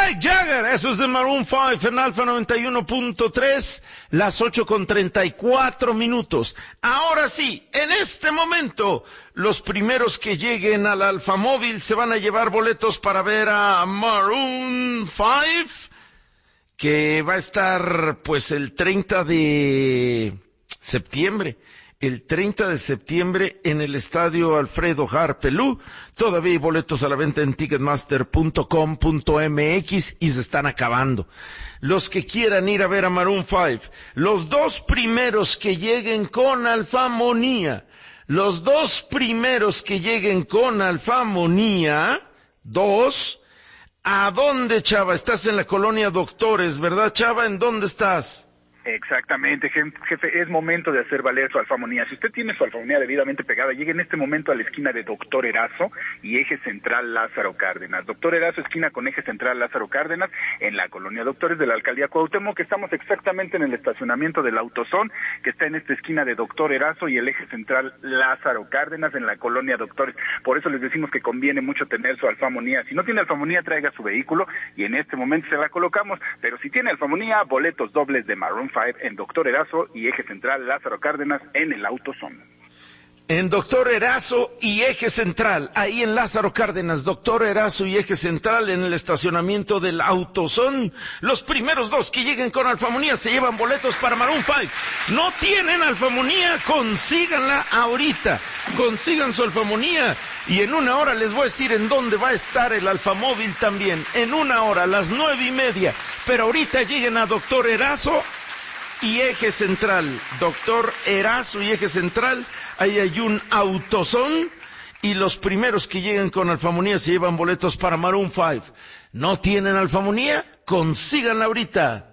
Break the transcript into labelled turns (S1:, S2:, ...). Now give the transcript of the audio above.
S1: Mick Jagger, eso es de Maroon 5 en Alfa 91.3, las 8:34. Ahora sí, en este momento, los primeros que lleguen al Alfamóvil se van a llevar boletos para ver a Maroon 5, que va a estar pues el 30 de septiembre. El 30 de septiembre en el estadio Alfredo Harpelú. Todavía hay boletos a la venta en ticketmaster.com.mx y se están acabando. Los que quieran ir a ver a Maroon 5, los dos primeros que lleguen con Alfamonía, ¿a dónde, Chava? Estás en la colonia Doctores, ¿verdad, Chava? ¿En dónde estás?
S2: Exactamente, jefe, es momento de hacer valer su alfamonía. Si usted tiene su alfamonía debidamente pegada, llegue en este momento a la esquina de Doctor Erazo y Eje Central Lázaro Cárdenas. Doctor Erazo, esquina con Eje Central Lázaro Cárdenas, en la colonia Doctores de la Alcaldía Cuauhtémoc, que estamos exactamente en el estacionamiento del Autosón, que está en esta esquina de Doctor Erazo y el Eje Central Lázaro Cárdenas, en la colonia Doctores. Por eso les decimos que conviene mucho tener su alfamonía. Si no tiene alfamonía, traiga su vehículo y en este momento se la colocamos. Pero si tiene alfamonía, boletos dobles de Maroon 5 en Doctor Erazo y Eje Central Lázaro Cárdenas en el Autosón.
S1: En Doctor Erazo y Eje Central, ahí en Lázaro Cárdenas, Doctor Erazo y Eje Central en el estacionamiento del Autosón. Los primeros dos que lleguen con alfamonía se llevan boletos para Maroon 5. No tienen alfamonía, consíganla ahorita. Consigan su alfamonía y en una hora les voy a decir en dónde va a estar el Alfamóvil también. En una hora, a las 9:30. Pero ahorita lleguen a Doctor Erazo y Eje Central, Doctor Erazo y Eje Central, ahí hay un Autosón, y los primeros que lleguen con alfamonía se llevan boletos para Maroon 5. ¿No tienen alfamonía? Consíganla ahorita.